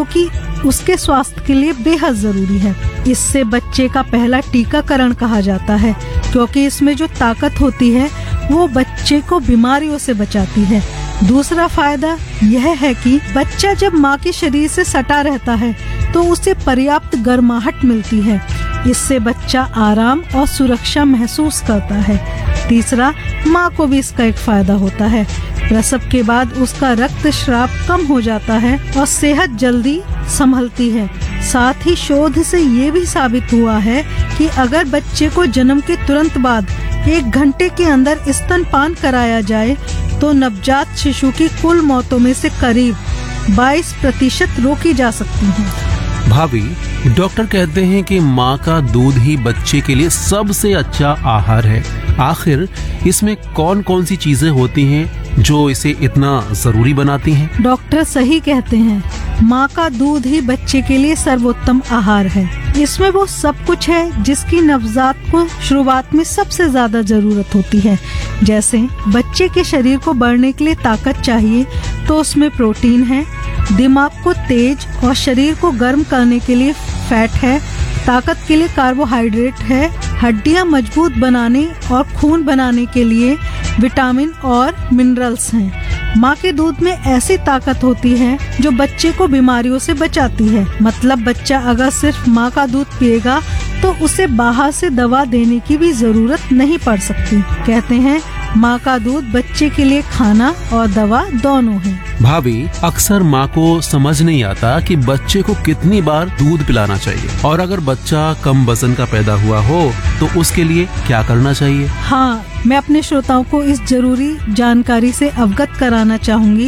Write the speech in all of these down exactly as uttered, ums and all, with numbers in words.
जो कि उसके स्वास्थ्य के लिए बेहद जरूरी है। इससे बच्चे का पहला टीकाकरण कहा जाता है, क्योंकि इसमें जो ताकत होती है वो बच्चे को बीमारियों से बचाती है। दूसरा फायदा यह है कि बच्चा जब माँ के शरीर से सटा रहता है तो उसे पर्याप्त गर्माहट मिलती है। इससे बच्चा आराम और सुरक्षा महसूस करता है। तीसरा, माँ को भी इसका एक फायदा होता है। प्रसव के बाद उसका रक्तस्राव कम हो जाता है और सेहत जल्दी संभलती है। साथ ही शोध से ये भी साबित हुआ है कि अगर बच्चे को जन्म के तुरंत बाद एक घंटे के अंदर स्तनपान कराया जाए तो नवजात शिशु की कुल मौतों में से करीब बाईस प्रतिशत रोकी जा सकती हैं। भाभी, डॉक्टर कहते हैं कि माँ का दूध ही बच्चे के लिए सबसे अच्छा आहार है। आखिर इसमें कौन कौन सी चीजें होती हैं जो इसे इतना जरूरी बनाती हैं? डॉक्टर सही कहते हैं, माँ का दूध ही बच्चे के लिए सर्वोत्तम आहार है। इसमें वो सब कुछ है जिसकी नवजात को शुरुआत में सबसे ज्यादा जरूरत होती है। जैसे बच्चे के शरीर को बढ़ने के लिए ताकत चाहिए तो उसमें प्रोटीन है, दिमाग को तेज और शरीर को गर्म करने के लिए फैट है, ताकत के लिए कार्बोहाइड्रेट है, हड्डियां मजबूत बनाने और खून बनाने के लिए विटामिन और मिनरल्स हैं। माँ के दूध में ऐसी ताकत होती है जो बच्चे को बीमारियों से बचाती है। मतलब बच्चा अगर सिर्फ माँ का दूध पिएगा तो उसे बाहर से दवा देने की भी जरूरत नहीं पड़ सकती। कहते हैं माँ का दूध बच्चे के लिए खाना और दवा दोनों है। भाभी, अक्सर माँ को समझ नहीं आता कि बच्चे को कितनी बार दूध पिलाना चाहिए, और अगर बच्चा कम वजन का पैदा हुआ हो तो उसके लिए क्या करना चाहिए? हाँ, मैं अपने श्रोताओं को इस जरूरी जानकारी से अवगत कराना चाहूँगी।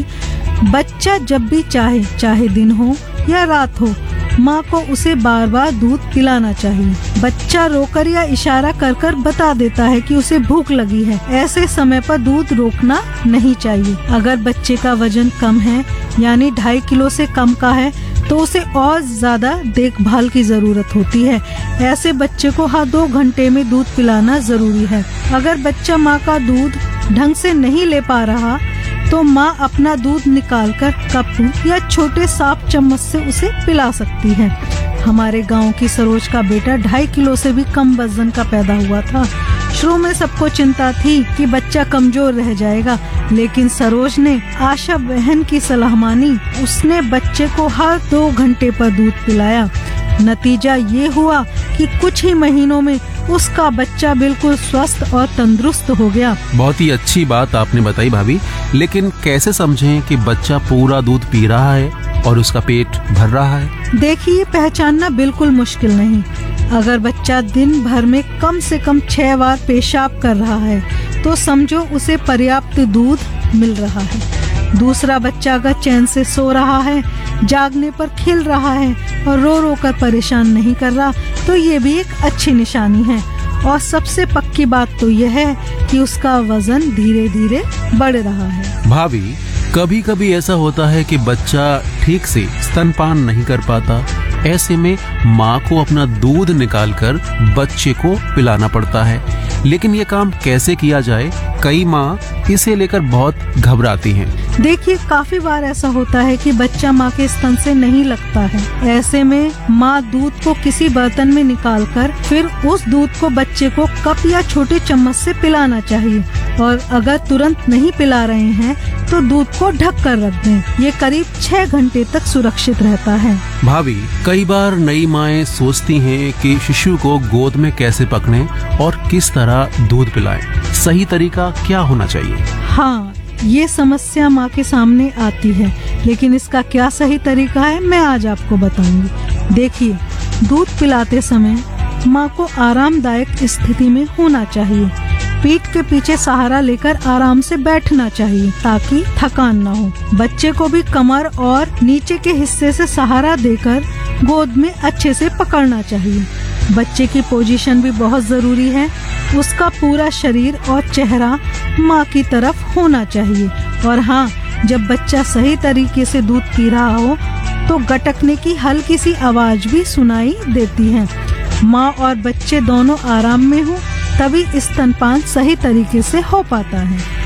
बच्चा जब भी चाहे, चाहे दिन हो या रात हो, माँ को उसे बार बार दूध पिलाना चाहिए। बच्चा रोकर या इशारा कर कर बता देता है कि उसे भूख लगी है। ऐसे समय पर दूध रोकना नहीं चाहिए। अगर बच्चे का वजन कम है यानी ढाई किलो से कम का है तो उसे और ज्यादा देखभाल की जरूरत होती है। ऐसे बच्चे को हर दो घंटे में दूध पिलाना जरूरी है। अगर बच्चा माँ का दूध ढंग से नहीं ले पा रहा तो माँ अपना दूध निकालकर कप या छोटे साफ चम्मच से उसे पिला सकती है। हमारे गांव की सरोज का बेटा ढाई किलो से भी कम वजन का पैदा हुआ था। शुरू में सबको चिंता थी कि बच्चा कमजोर रह जाएगा, लेकिन सरोज ने आशा बहन की सलाह मानी। उसने बच्चे को हर दो घंटे पर दूध पिलाया। नतीजा ये हुआ कि कुछ ही महीनों में उसका बच्चा बिल्कुल स्वस्थ और तंदुरुस्त हो गया। बहुत ही अच्छी बात आपने बताई भाभी, लेकिन कैसे समझें कि बच्चा पूरा दूध पी रहा है और उसका पेट भर रहा है? देखिए, पहचानना बिल्कुल मुश्किल नहीं। अगर बच्चा दिन भर में कम से कम छह बार पेशाब कर रहा है तो समझो उसे पर्याप्त दूध मिल रहा है। दूसरा बच्चा अगर चैन से सो रहा है, जागने पर खिल रहा है और रो रो कर परेशान नहीं कर रहा तो ये भी एक अच्छी निशानी है। और सबसे पक्की बात तो यह है कि उसका वजन धीरे धीरे बढ़ रहा है। भाभी, कभी कभी ऐसा होता है कि बच्चा ठीक से स्तनपान नहीं कर पाता। ऐसे में माँ को अपना दूध निकालकर बच्चे को पिलाना पड़ता है, लेकिन ये काम कैसे किया जाए? कई माँ इसे लेकर बहुत घबराती हैं। देखिए, काफी बार ऐसा होता है कि बच्चा माँ के स्तन से नहीं लगता है। ऐसे में माँ दूध को किसी बर्तन में निकालकर फिर उस दूध को बच्चे को कप या छोटे चम्मच से पिलाना चाहिए। और अगर तुरंत नहीं पिला रहे हैं तो दूध को ढक कर रख दें। ये करीब छह घंटे तक सुरक्षित रहता है। भाभी, कई बार नई माएँ सोचती हैं कि शिशु को गोद में कैसे पकड़ें और किस तरह दूध पिलाएं। सही तरीका क्या होना चाहिए? हाँ, ये समस्या माँ के सामने आती है, लेकिन इसका क्या सही तरीका है मैं आज आपको बताऊंगी। देखिए, दूध पिलाते समय माँ को आरामदायक स्थिति में होना चाहिए। पीठ के पीछे सहारा लेकर आराम से बैठना चाहिए ताकि थकान न हो। बच्चे को भी कमर और नीचे के हिस्से से सहारा देकर गोद में अच्छे से पकड़ना चाहिए। बच्चे की पोजीशन भी बहुत जरूरी है। उसका पूरा शरीर और चेहरा माँ की तरफ होना चाहिए। और हाँ, जब बच्चा सही तरीके से दूध पी रहा हो तो गटकने की हल्की सी आवाज भी सुनाई देती है। माँ और बच्चे दोनों आराम में हो तभी स्तनपान सही तरीके से हो पाता है।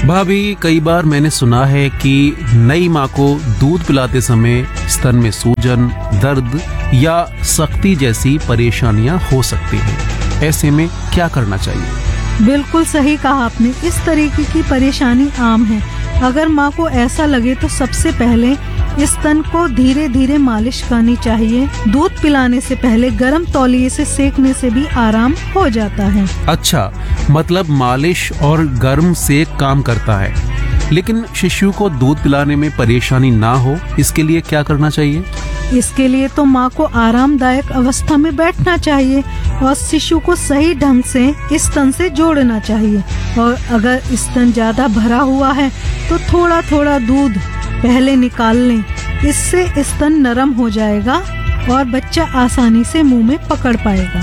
भाभी, कई बार मैंने सुना है कि नई माँ को दूध पिलाते समय स्तन में सूजन, दर्द या सख्ती जैसी परेशानियां हो सकती हैं। ऐसे में क्या करना चाहिए? बिल्कुल सही कहा आपने। इस तरीके की परेशानी आम है। अगर माँ को ऐसा लगे तो सबसे पहले स्तन को धीरे धीरे मालिश करनी चाहिए। दूध पिलाने से पहले गर्म तौलिए से सेकने से भी आराम हो जाता है। अच्छा, मतलब मालिश और गर्म सेक काम करता है। लेकिन शिशु को दूध पिलाने में परेशानी ना हो, इसके लिए क्या करना चाहिए? इसके लिए तो माँ को आरामदायक अवस्था में बैठना चाहिए और शिशु को सही ढंग से स्तन से जोड़ना चाहिए। और अगर स्तन ज्यादा भरा हुआ है तो थोड़ा थोड़ा दूध पहले निकाल लें। इससे स्तन नरम हो जाएगा और बच्चा आसानी से मुंह में पकड़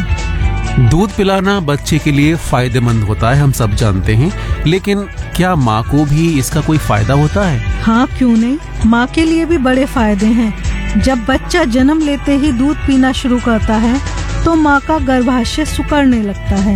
पाएगा। दूध पिलाना बच्चे के लिए फायदेमंद होता है, हम सब जानते हैं। लेकिन क्या माँ को भी इसका कोई फायदा होता है? हाँ, क्यों नहीं। माँ के लिए भी बड़े फायदे हैं। जब बच्चा जन्म लेते ही दूध पीना शुरू करता है तो माँ का गर्भाशय सिकुड़ने लगता है।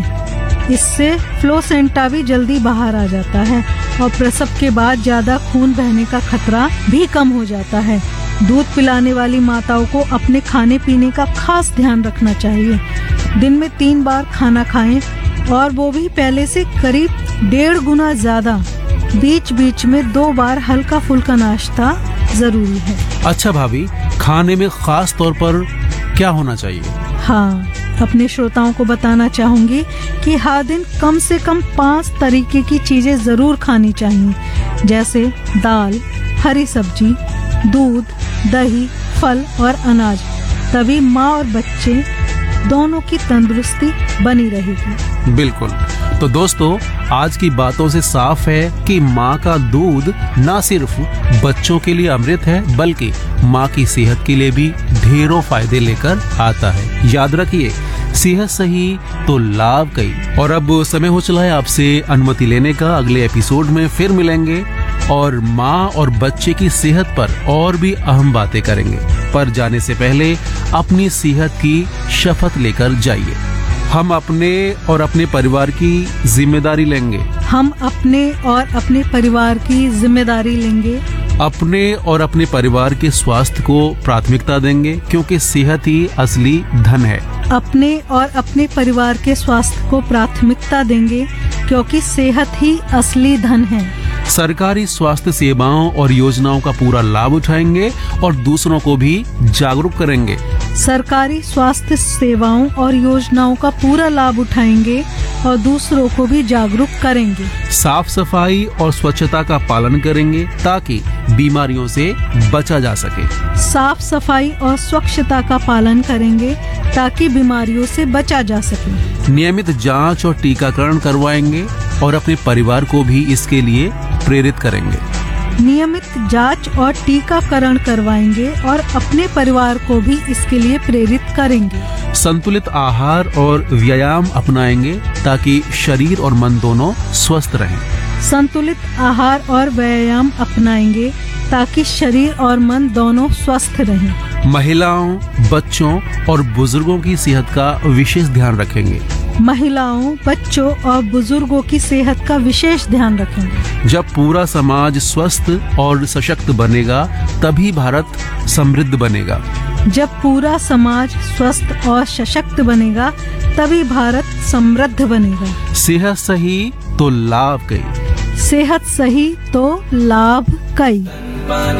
इससे फ्लोसेंटा भी जल्दी बाहर आ जाता है और प्रसव के बाद ज्यादा खून बहने का खतरा भी कम हो जाता है। दूध पिलाने वाली माताओं को अपने खाने पीने का खास ध्यान रखना चाहिए। दिन में तीन बार खाना खाएं और वो भी पहले से करीब डेढ़ गुना ज्यादा। बीच बीच में दो बार हल्का फुल्का नाश्ता जरूरी है। अच्छा भाभी, खाने में खास तौर पर क्या होना चाहिए? हाँ, अपने श्रोताओं को बताना चाहूंगी कि हर दिन कम से कम पांच तरीके की चीजें जरूर खानी चाहिए, जैसे दाल, हरी सब्जी, दूध, दही, फल और अनाज। तभी माँ और बच्चे दोनों की तंदुरुस्ती बनी रहेगी। बिल्कुल। तो दोस्तों, आज की बातों से साफ है कि माँ का दूध न सिर्फ बच्चों के लिए अमृत है, बल्कि माँ की सेहत के लिए भी ढेरों फायदे लेकर आता है। याद रखिए, सेहत सही तो लाभ कई। और अब समय हो चला है आपसे अनुमति लेने का। अगले एपिसोड में फिर मिलेंगे और माँ और बच्चे की सेहत पर और भी अहम बातें करेंगे। पर जाने से पहले अपनी सेहत की शपथ लेकर जाइए। हम अपने और अपने परिवार की जिम्मेदारी लेंगे। हम अपने और अपने परिवार की जिम्मेदारी लेंगे। अपने और अपने परिवार के स्वास्थ्य को प्राथमिकता देंगे, क्योंकि सेहत ही असली धन है। अपने और अपने परिवार के स्वास्थ्य को प्राथमिकता देंगे, क्योंकि सेहत ही असली धन है। सरकारी स्वास्थ्य सेवाओं और योजनाओं का पूरा लाभ उठाएंगे और दूसरों को भी जागरूक करेंगे। सरकारी स्वास्थ्य सेवाओं और योजनाओं का पूरा लाभ उठाएंगे और दूसरों को भी जागरूक करेंगे। साफ सफाई और स्वच्छता का पालन करेंगे ताकि बीमारियों से बचा जा सके। साफ सफाई और स्वच्छता का पालन करेंगे ताकि बीमारियों से बचा जा सके। नियमित जांच और टीकाकरण करवाएंगे और अपने परिवार को भी इसके लिए प्रेरित करेंगे। नियमित जांच और टीकाकरण करवाएंगे और अपने परिवार को भी इसके लिए प्रेरित करेंगे। संतुलित आहार और व्यायाम अपनाएंगे ताकि शरीर और मन दोनों स्वस्थ रहें। संतुलित आहार और व्यायाम अपनाएंगे ताकि शरीर और मन दोनों स्वस्थ रहें। महिलाओं, बच्चों और बुजुर्गों की सेहत का विशेष ध्यान रखेंगे। महिलाओं, बच्चों और बुजुर्गों की सेहत का विशेष ध्यान रखेंगे। जब पूरा समाज स्वस्थ और सशक्त बनेगा, तभी भारत समृद्ध बनेगा। जब पूरा समाज स्वस्थ और सशक्त बनेगा, तभी भारत समृद्ध बनेगा। सेहत सही तो लाभ कई। सेहत सही तो लाभ कई।